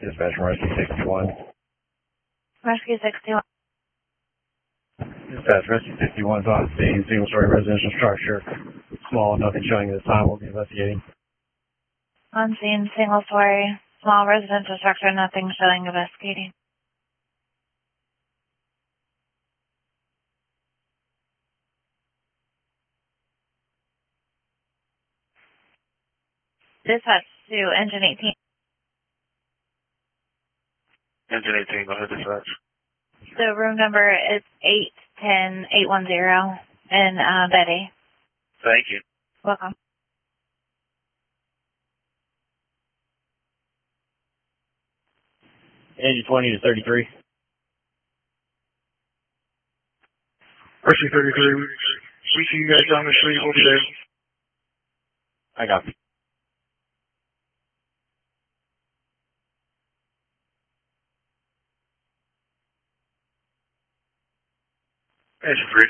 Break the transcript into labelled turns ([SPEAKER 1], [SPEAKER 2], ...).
[SPEAKER 1] Dispatch from Rescue 61.
[SPEAKER 2] Rescue 61.
[SPEAKER 1] Dispatch Rescue 61 is on scene, single-story residential structure. Small, nothing showing at this time. We'll be investigating.
[SPEAKER 2] On scene, single story, small residential structure, nothing showing, investigating. Dispatch to engine 18.
[SPEAKER 3] Engine 18, go ahead, dispatch.
[SPEAKER 2] The room number is 810810 in Betty.
[SPEAKER 3] Thank you.
[SPEAKER 2] Welcome.
[SPEAKER 1] Engine 20 to 33.
[SPEAKER 3] Rescue 33, we see you guys down the street. We'll be there.
[SPEAKER 1] I got you.
[SPEAKER 3] Engine 3